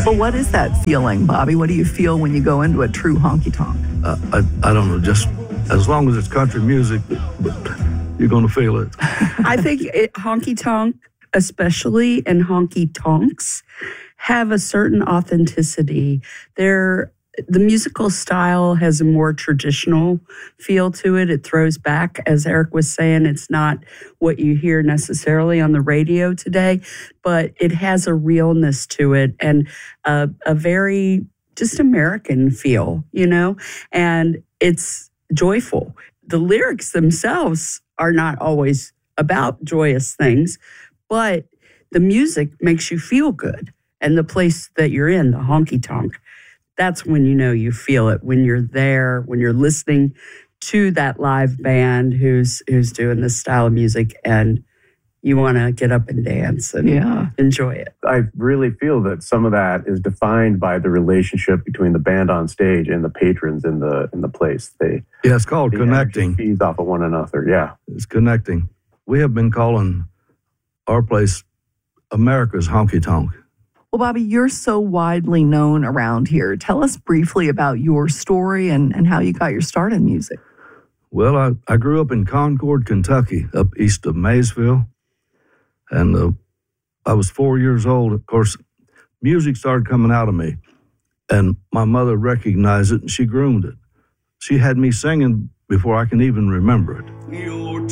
But what is that feeling, Bobby? What do you feel when you go into a true honky-tonk? I don't know, just as long as it's country music, you're going to feel it. I think honky-tonk, especially, and honky-tonks have a certain authenticity. The musical style has a more traditional feel to it. It throws back, as Eric was saying, it's not what you hear necessarily on the radio today, but it has a realness to it and a very just American feel, and it's joyful. The lyrics themselves are not always about joyous things, but the music makes you feel good. And the place that you're in, the honky-tonk, that's when you feel it, when you're there, when you're listening to that live band who's doing this style of music and you want to get up and dance and enjoy it. I really feel that some of that is defined by the relationship between the band on stage and the patrons in the place. It's called connecting. Feeds off of one another, yeah. It's connecting. We have been calling our place America's honky-tonk. Well, Bobby, you're so widely known around here. Tell us briefly about your story and how you got your start in music. Well, I grew up in Concord, Kentucky, up east of Maysville. And I was 4 years old. Of course, music started coming out of me. And my mother recognized it and she groomed it. She had me singing before I can even remember it.